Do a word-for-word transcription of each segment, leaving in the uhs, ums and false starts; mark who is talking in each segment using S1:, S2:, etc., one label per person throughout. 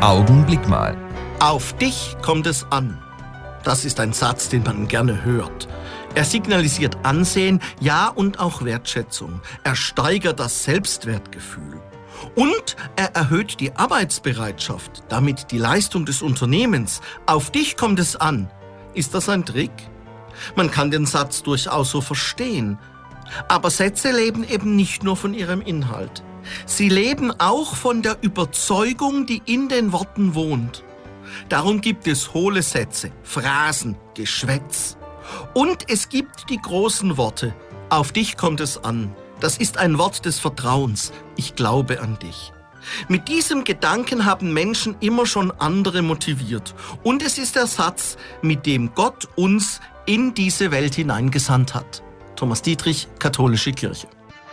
S1: Augenblick mal.
S2: Auf dich kommt es an. Das ist ein Satz, den man gerne hört. Er signalisiert Ansehen, ja und auch Wertschätzung. Er steigert das Selbstwertgefühl. Und er erhöht die Arbeitsbereitschaft, damit die Leistung des Unternehmens. Auf dich kommt es an. Ist das ein Trick? Man kann den Satz durchaus so verstehen. Aber Sätze leben eben nicht nur von ihrem Inhalt. Sie leben auch von der Überzeugung, die in den Worten wohnt. Darum gibt es hohle Sätze, Phrasen, Geschwätz. Und es gibt die großen Worte. Auf dich kommt es an. Das ist ein Wort des Vertrauens. Ich glaube an dich. Mit diesem Gedanken haben Menschen immer schon andere motiviert. Und es ist der Satz, mit dem Gott uns in diese Welt hineingesandt hat. Thomas Dietrich, Katholische Kirche.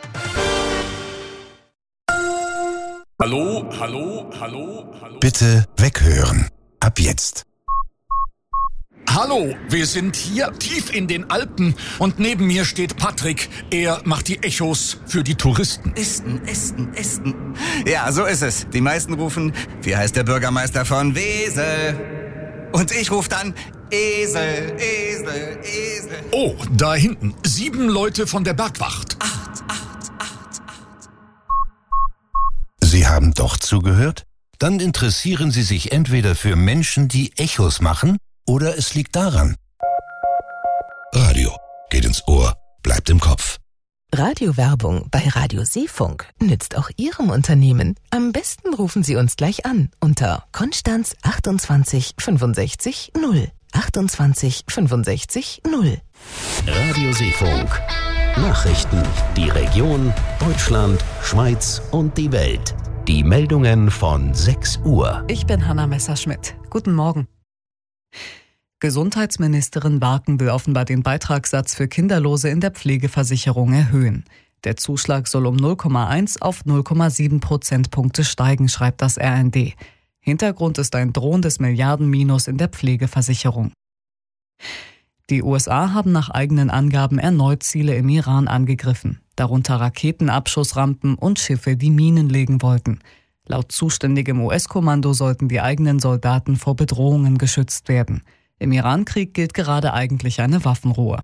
S3: Hallo, hallo, hallo, hallo.
S4: Bitte weghören. Ab jetzt.
S3: Hallo, wir sind hier tief in den Alpen und neben mir steht Patrick. Er macht die Echos für die Touristen.
S5: Esten, Esten, Esten. Ja, so ist es. Die meisten rufen, wie heißt der Bürgermeister von Wesel? Und ich rufe dann, Esel, Esel, Esel.
S3: Oh, da hinten, sieben Leute von der Bergwacht.
S5: Acht, acht, acht, acht.
S4: Sie haben doch zugehört? Dann interessieren Sie sich entweder für Menschen, die Echos machen, oder es liegt daran. Radio geht ins Ohr, bleibt im Kopf.
S6: Radiowerbung bei Radio Seefunk nützt auch Ihrem Unternehmen. Am besten rufen Sie uns gleich an unter Konstanz achtundzwanzig fünfundsechzig null. achtundzwanzig fünfundsechzig null.
S7: Radio Seefunk. Nachrichten, die Region, Deutschland, Schweiz und die Welt. Die Meldungen von sechs Uhr.
S8: Ich bin Hanna Messerschmidt. Guten Morgen. Gesundheitsministerin Barken will offenbar den Beitragssatz für Kinderlose in der Pflegeversicherung erhöhen. Der Zuschlag soll um null Komma eins auf null Komma sieben Prozentpunkte steigen, schreibt das R N D. Hintergrund ist ein drohendes Milliardenminus in der Pflegeversicherung. Die U S A haben nach eigenen Angaben erneut Ziele im Iran angegriffen, darunter Raketenabschussrampen und Schiffe, die Minen legen wollten. Laut zuständigem U S-Kommando sollten die eigenen Soldaten vor Bedrohungen geschützt werden. Im Irankrieg gilt gerade eigentlich eine Waffenruhe.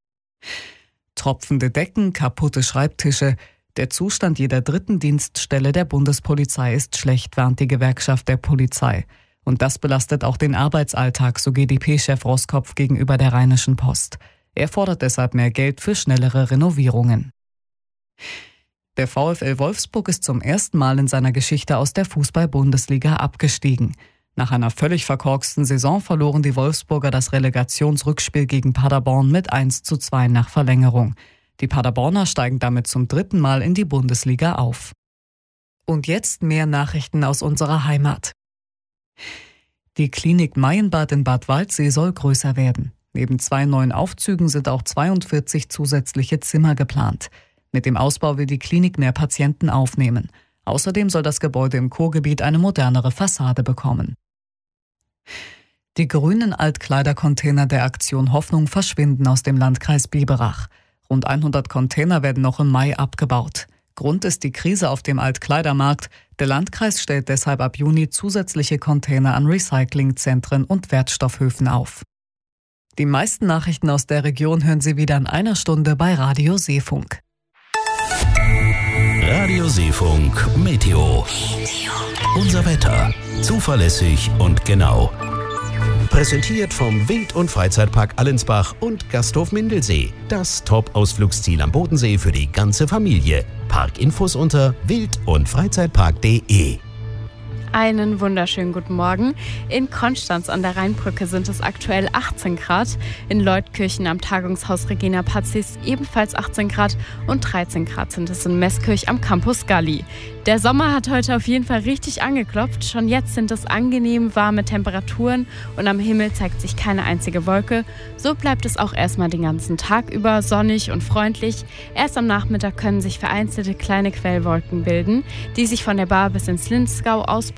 S8: Tropfende Decken, kaputte Schreibtische. Der Zustand jeder dritten Dienststelle der Bundespolizei ist schlecht, warnt die Gewerkschaft der Polizei. Und das belastet auch den Arbeitsalltag, so G d P-Chef Roskopf gegenüber der Rheinischen Post. Er fordert deshalb mehr Geld für schnellere Renovierungen. Der VfL Wolfsburg ist zum ersten Mal in seiner Geschichte aus der Fußball-Bundesliga abgestiegen. Nach einer völlig verkorksten Saison verloren die Wolfsburger das Relegationsrückspiel gegen Paderborn mit eins zu zwei nach Verlängerung. Die Paderborner steigen damit zum dritten Mal in die Bundesliga auf. Und jetzt mehr Nachrichten aus unserer Heimat. Die Klinik Maienbad in Bad Waldsee soll größer werden. Neben zwei neuen Aufzügen sind auch zweiundvierzig zusätzliche Zimmer geplant. Mit dem Ausbau will die Klinik mehr Patienten aufnehmen. Außerdem soll das Gebäude im Kurgebiet eine modernere Fassade bekommen. Die grünen Altkleidercontainer der Aktion Hoffnung verschwinden aus dem Landkreis Biberach. Rund hundert Container werden noch im Mai abgebaut. Grund ist die Krise auf dem Altkleidermarkt. Der Landkreis stellt deshalb ab Juni zusätzliche Container an Recyclingzentren und Wertstoffhöfen auf. Die meisten Nachrichten aus der Region hören Sie wieder in einer Stunde bei Radio Seefunk.
S7: Radio Seefunk Meteo. Unser Wetter. Zuverlässig und genau. Präsentiert vom Wild- und Freizeitpark Allensbach und Gasthof Mindelsee. Das Top-Ausflugsziel am Bodensee für die ganze Familie. Parkinfos unter wild- und freizeitpark punkt de.
S9: Einen wunderschönen guten Morgen. In Konstanz an der Rheinbrücke sind es aktuell achtzehn Grad. In Leutkirchen am Tagungshaus Regina Pacis ebenfalls achtzehn Grad und dreizehn Grad sind es in Meßkirch am Campus Galli. Der Sommer hat heute auf jeden Fall richtig angeklopft. Schon jetzt sind es angenehm warme Temperaturen und am Himmel zeigt sich keine einzige Wolke. So bleibt es auch erstmal den ganzen Tag über sonnig und freundlich. Erst am Nachmittag können sich vereinzelte kleine Quellwolken bilden, die sich von der Bar bis ins Linzgau ausbreiten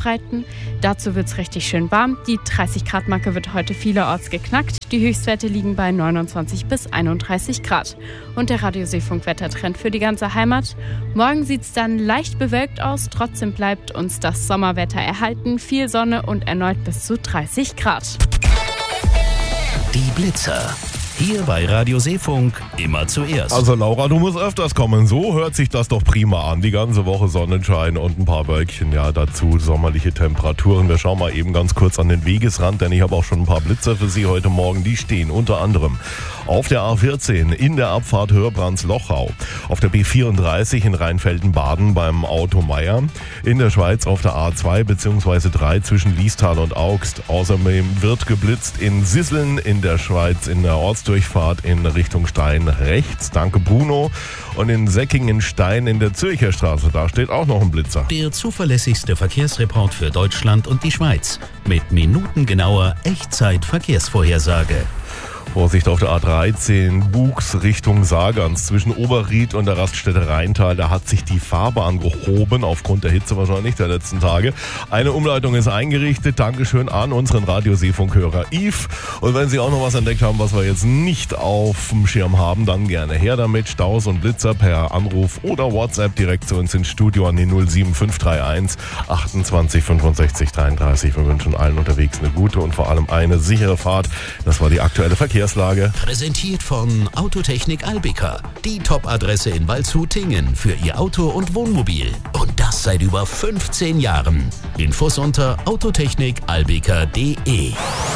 S9: ausbreiten. Dazu wird es richtig schön warm. Die dreißig Grad Marke wird heute vielerorts geknackt. Die Höchstwerte liegen bei neunundzwanzig bis einunddreißig Grad. Und der Radio Seefunk-Wettertrend für die ganze Heimat. Morgen sieht es dann leicht bewölkt aus. Trotzdem bleibt uns das Sommerwetter erhalten. Viel Sonne und erneut bis zu dreißig Grad.
S7: Die Blitzer. Hier bei Radio Seefunk immer zuerst.
S1: Also Laura, du musst öfters kommen. So hört sich das doch prima an. Die ganze Woche Sonnenschein und ein paar Wölkchen. Ja, dazu sommerliche Temperaturen. Wir schauen mal eben ganz kurz an den Wegesrand, denn ich habe auch schon ein paar Blitzer für Sie heute Morgen. Die stehen unter anderem auf der A vierzehn in der Abfahrt Hörbrands-Lochau, auf der B vierunddreißig in Rheinfelden-Baden beim Auto Meier, in der Schweiz auf der A zwei bzw. drei zwischen Liestal und Augst. Außerdem wird geblitzt in Sisseln in der Schweiz in der Ortsdurchfahrt in Richtung Stein rechts. Danke Bruno. Und in Säckingen-Stein in der Zürcher Straße, da steht auch noch ein Blitzer.
S7: Der zuverlässigste Verkehrsreport für Deutschland und die Schweiz mit minutengenauer Echtzeit-Verkehrsvorhersage.
S1: Vorsicht auf der A dreizehn, Buchs Richtung Sargans zwischen Oberried und der Raststätte Rheintal. Da hat sich die Fahrbahn gehoben, aufgrund der Hitze wahrscheinlich der letzten Tage. Eine Umleitung ist eingerichtet. Dankeschön an unseren Radio-Seefunk-Hörer Yves. Und wenn Sie auch noch was entdeckt haben, was wir jetzt nicht auf dem Schirm haben, dann gerne her damit. Staus und Blitzer per Anruf oder WhatsApp direkt zu uns ins Studio an die null sieben fünf drei eins achtundzwanzig fünfundsechzig dreiunddreißig. Wir wünschen allen unterwegs eine gute und vor allem eine sichere Fahrt. Das war die aktuelle Verkehrslage.
S7: Präsentiert von Autotechnik Albika. Die Top-Adresse in Waldshut-Tingen für Ihr Auto und Wohnmobil. Und das seit über fünfzehn Jahren. Infos unter autotechnik albika punkt de.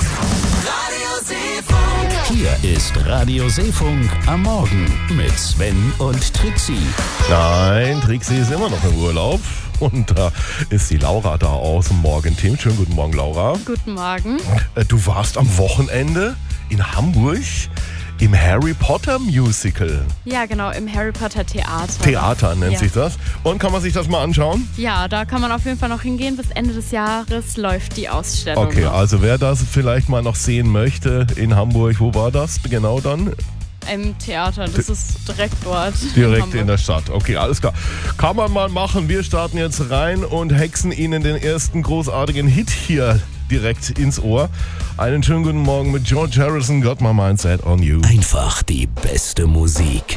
S7: Hier ist Radio Seefunk am Morgen mit Sven und Trixie.
S1: Nein, Trixie ist immer noch im Urlaub. Und da ist die Laura da aus dem Morgenteam. Schönen guten Morgen, Laura.
S9: Guten Morgen.
S1: Du warst am Wochenende in Hamburg im Harry Potter Musical.
S9: Ja, genau, im Harry Potter Theater.
S1: Theater nennt
S9: ja.
S1: sich das. Und kann man sich das mal anschauen?
S9: Ja, da kann man auf jeden Fall noch hingehen. Bis Ende des Jahres läuft die Ausstellung.
S1: Okay,
S9: noch.
S1: Also wer das vielleicht mal noch sehen möchte in Hamburg, wo war das genau dann?
S9: Im Theater, das The- ist direkt dort.
S1: Direkt in, in der Stadt. Okay, alles klar. Kann man mal machen. Wir starten jetzt rein und hexen Ihnen den ersten großartigen Hit hier direkt ins Ohr. Einen schönen guten Morgen mit George Harrison, Got My Mindset on You.
S7: Einfach die beste Musik.